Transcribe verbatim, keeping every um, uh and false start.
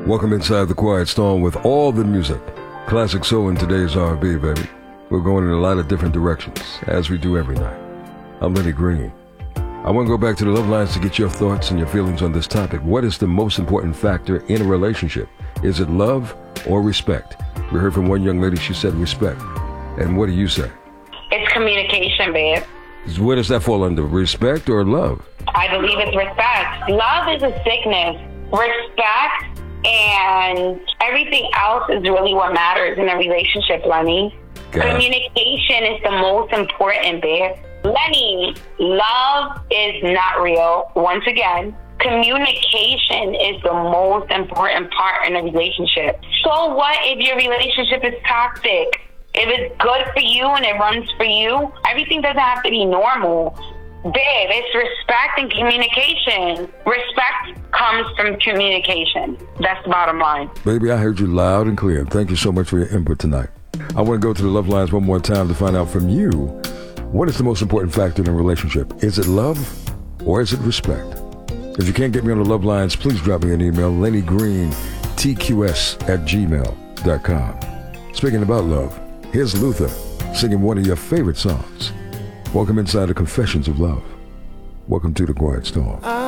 Welcome inside the Quiet Storm with all the music. Classic soul in today's R and B, baby. We're going in a lot of different directions, as we do every night. I'm Lenny Green. I want to go back to the love lines to get your thoughts and your feelings on this topic. What is the most important factor in a relationship? Is it love or respect? We heard from one young lady, she said respect. And what do you say? It's communication, babe. Where does that fall under, respect or love? I believe it's respect. Love is a sickness. Respect and everything else is really what matters in a relationship, Lenny. Got it. Communication is the most important, babe. Lenny, love is not real. Once again, communication is the most important part in a relationship. So what if your relationship is toxic? If it's good for you and it runs for you, everything doesn't have to be normal. Babe, it's respect and communication. Respect comes from communication. That's the bottom line. Baby, I heard you loud and clear. Thank you so much for your input tonight. I want to go to the love lines one more time to find out from you, what is the most important factor in a relationship? Is it love or is it respect? If you can't get me on the love lines, please drop me an email, lenny green t q s at gmail dot com. Speaking about love, here's Luther singing one of your favorite songs. Welcome inside the Confessions of Love. Welcome to the Quiet Storm.